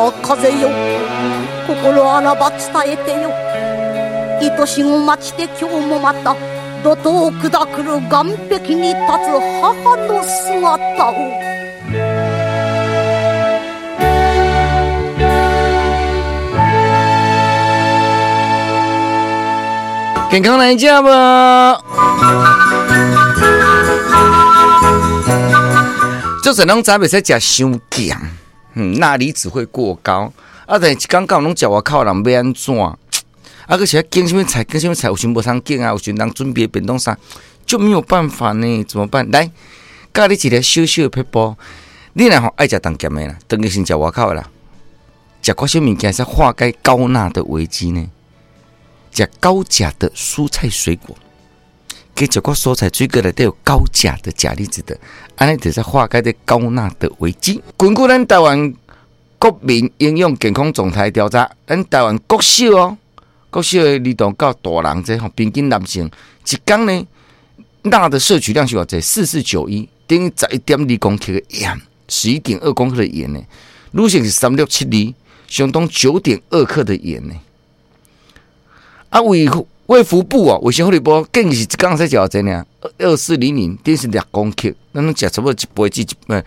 風よ心あらば伝えてよ愛しを待ちて今日もまた怒涛砕くる岸壁に立つ母の姿を健康来家吧。就是拢早袂使食伤咸，钠离子会过高。啊，但是刚刚拢食外口人要安怎？啊，而且拣什么菜，拣什么菜，有时无通拣啊，有时人准备便当啥，就没有办法呢？怎么办？来，教你一个小小的撇步，你若爱食重咸的啦，当然先食外口的啦。食寡少物件是化解高钠的危机呢。食高钾的蔬菜水果，给食寡蔬菜水果内底有高钾的钾离子的，安尼就是化解的高钠的危机。根据咱台湾国民营养健康状态调查，咱台湾国小的儿童到大人这平均男性一天呢，钠的摄取量是偌济？4491，等于11.2公克的盐，11.2公克的盐呢。女性是3672，相当9.2克的盐呢。啊，卫福部卫生福利部建议是一天才食偌济呢？2400，等于是2公克，咱拢食差不多1杯至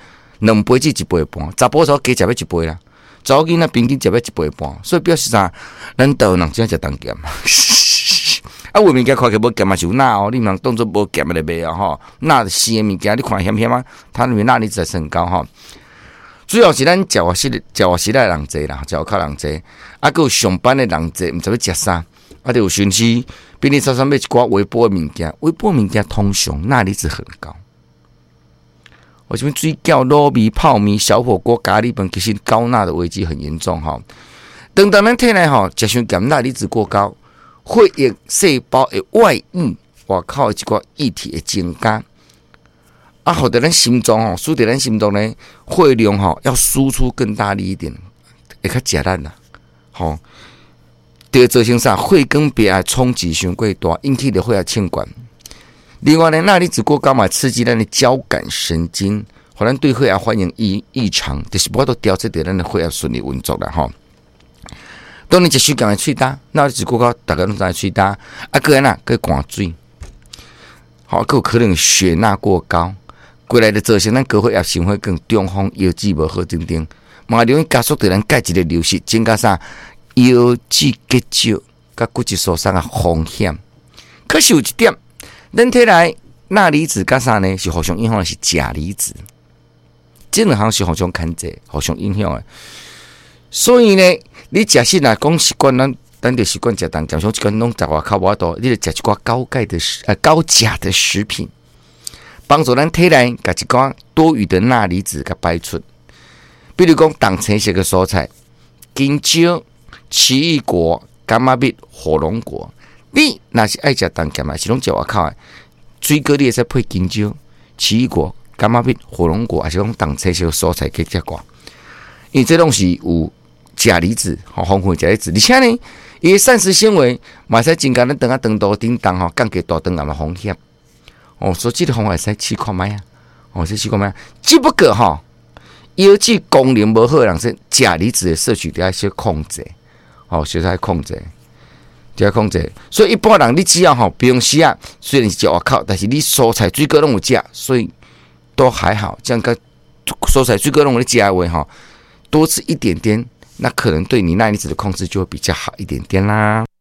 2杯至1杯半，查甫少加食要1杯啦，查某囡仔平均食要1杯半，所以表示啥？咱台湾人真食重咸。啊，有物件看起无咸嘛是有钠哦，你毋通当作无咸的来卖吼。钠是的物件，你看咸咸啊，它里面钠离子很高吼。主要是咱食外时代人济啦，食外口人济，啊，佮有上班的人济，毋知要食啥。啊，就有寻去便利超商买一寡微波的物件，微波物件通常钠离子很高。我这边水饺、糯米、泡面、小火锅、咖喱饭，其实高钠的危机很严重哈。等到咱体内食伤咸，钠离子过高，血液细胞的外溢，外口的一寡液体的增加，啊，或者咱心脏使得咱心脏呢血量要输出更大力一点，会较吃力啦，吼。就会造成啥血管壁的冲击伤过大，引起的血压欠管。另外呢，钠离子过高嘛，刺激咱的交感神经，互咱对血压反应异常，就是无法度调节着咱的血压顺利运作啦吼。当你一手讲的喙焦，钠离子过高，大家拢知喙焦，啊，个人个寒水，好，个有可能血钠过高，过来就造成咱高血压、心血管、中风、腰肌无好等等，嘛容易加速着咱钙质的流失，增加啥？腰肌结石、甲骨质受伤的风险。可是有一点，咱体内钠离子甲啥呢？是互相影响的是钾离子，这两项是互相牵制、互相影响的。所以呢，你食食来讲习惯，咱就习惯食重咸，像一个拢在外口无法度，你就食一寡高钾的食品，帮助咱体内甲一寡多余的钠离子甲排出。比如讲，淡青色的蔬菜，金蕉。奇异果、柑仔蜜、火龙果，你若是爱食重咸的，是拢食外口的。水果你会使配金蕉、奇异果、柑仔蜜、火龙果，还是讲淡青色蔬菜去食寡，因为这拢是有钾离子，丰富的钾离子，而且呢，伊的膳食纤维嘛使增加咱肠道叮当降低大肠癌的风险。所以这个方法会使试看卖啊，试看卖。只不过腰肌功能无好的人，是钾离子的摄取要小控制。小在控制，就要控制。所以一般人你只要平时虽然是食外口，但是你蔬菜水果拢有食，所以都还好。这样个蔬菜水果拢有食的话，多吃一点点，那可能对你钠离子的控制就会比较好一点点啦。